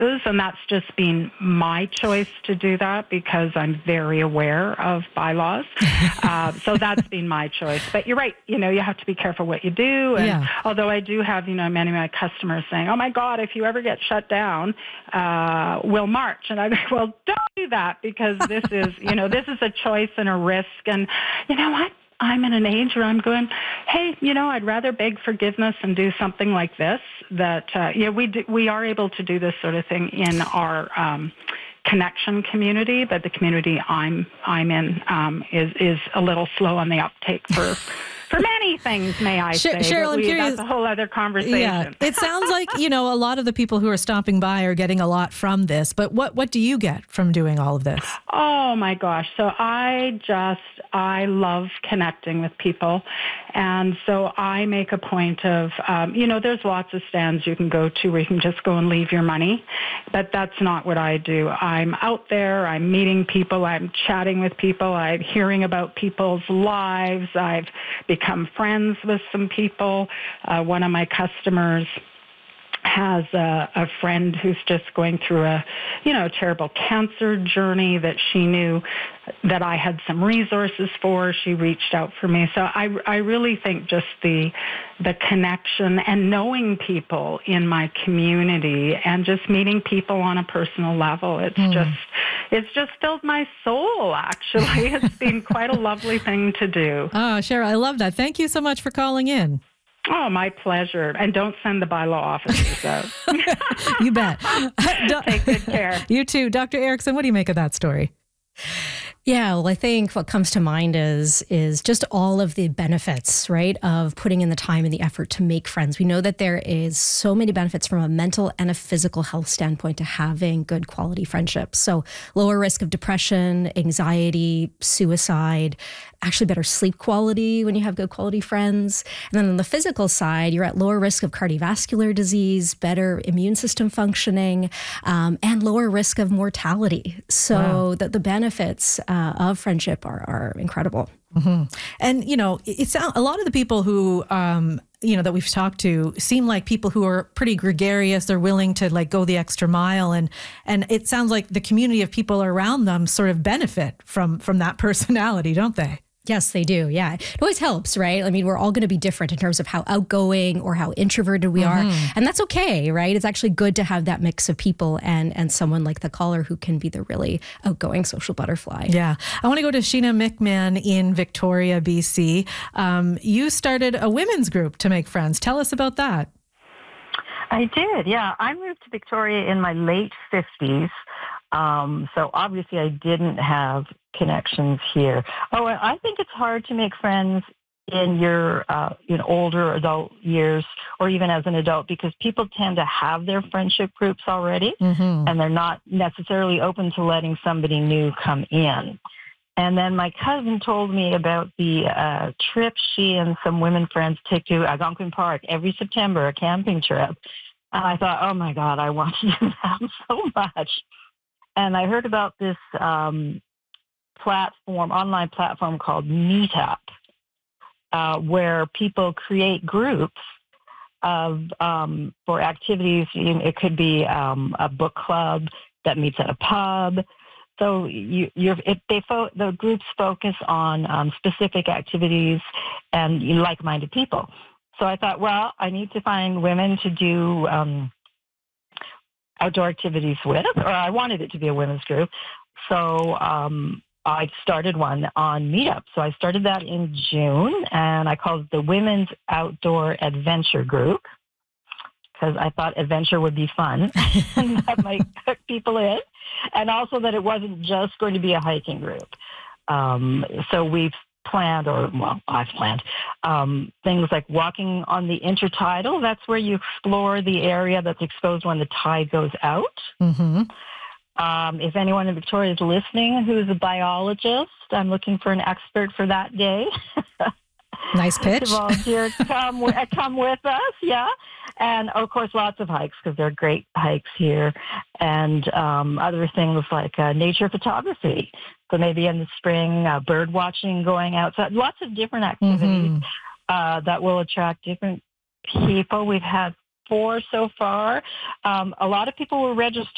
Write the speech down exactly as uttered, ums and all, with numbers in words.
And that's just been my choice to do that because I'm very aware of bylaws. uh, so that's been my choice. But you're right. You know, you have to be careful what you do. And Yeah. although I do have, you know, many of my customers saying, oh, my God, if you ever get shut down, uh, we'll march. And I go, well, don't do that because this is, you know, this is a choice and a risk. And you know what? I'm in an age where I'm going, hey, you know, I'd rather beg forgiveness and do something like this. That uh, yeah, we do, we are able to do this sort of thing in our um, connection community, but the community I'm I'm in um, is is a little slow on the uptake for. For many things, may I Sh- say. Cheryl, but I'm we, curious. That's a whole other conversation. Yeah, it sounds like, you know, a lot of the people who are stopping by are getting a lot from this. But what, what do you get from doing all of this? Oh, my gosh. So I just, I love connecting with people. And so I make a point of, um, you know, there's lots of stands you can go to where you can just go and leave your money. But that's not what I do. I'm out there. I'm meeting people. I'm chatting with people. I'm hearing about people's lives. I've become friends with some people. Uh, one of my customers has a, a friend who's just going through a, you know, terrible cancer journey that she knew that I had some resources for. She reached out for me. So I, I really think just the, the connection and knowing people in my community and just meeting people on a personal level, it's mm. just, it's just filled my soul, actually. It's been quite a lovely thing to do. Oh, Cheryl, I love that. Thank you so much for calling in. Oh, my pleasure. And don't send the bylaw officers out. You bet. Take good care. You too. Doctor Erickson, what do you make of that story? Yeah, well, I think what comes to mind is is just all of the benefits, right, of putting in the time and the effort to make friends. We know that there is so many benefits from a mental and a physical health standpoint to having good quality friendships. So lower risk of depression, anxiety, suicide, actually better sleep quality when you have good quality friends. And then on the physical side, you're at lower risk of cardiovascular disease, better immune system functioning, um, and lower risk of mortality. So wow. the, the benefits uh, of friendship are, are incredible. Mm-hmm. And, you know, it's a lot of the people who, um, you know, that we've talked to seem like people who are pretty gregarious. They're willing to like go the extra mile. And, and it sounds like the community of people around them sort of benefit from, from that personality, don't they? Yes, they do. Yeah. It always helps, right? I mean, we're all going to be different in terms of how outgoing or how introverted we mm-hmm. are. And that's okay, right? It's actually good to have that mix of people and, and someone like the caller who can be the really outgoing social butterfly. Yeah. I want to go to Sheena McMahon in Victoria, B C. Um, you started a women's group to make friends. Tell us about that. I did. Yeah. I moved to Victoria in my late fifties. Um, so obviously I didn't have connections here. Oh, and I think it's hard to make friends in your uh, in older adult years or even as an adult because people tend to have their friendship groups already mm-hmm. and they're not necessarily open to letting somebody new come in. And then my cousin told me about the uh, trip she and some women friends take to Algonquin Park every September, a camping trip. And I thought, oh my God, I want to do that so much. And I heard about this um, platform, online platform called Meetup, uh, where people create groups of um, for activities. It could be um, a book club that meets at a pub. So you, you're, if they fo- the groups focus on um, specific activities and you know, like-minded people. So I thought, well, I need to find women to do um, outdoor activities with, or I wanted it to be a women's group. So um, I started one on Meetup. So I started that in June, and I called it the Women's Outdoor Adventure Group because I thought adventure would be fun and that might hook people in, and also that it wasn't just going to be a hiking group. Um, so we've planned, or well, I've planned, um, things like walking on the intertidal. That's where you explore the area that's exposed when the tide goes out. Mm-hmm. Um, if anyone in Victoria is listening who's a biologist, I'm looking for an expert for that day. Nice pitch. To volunteer to come, with, come with us, yeah. And, of course, lots of hikes because there are great hikes here. And um, other things like uh, nature photography. So maybe in the spring, uh, bird watching, going outside. Lots of different activities mm-hmm. uh, that will attract different people. We've had four so far. Um, a lot of people were registered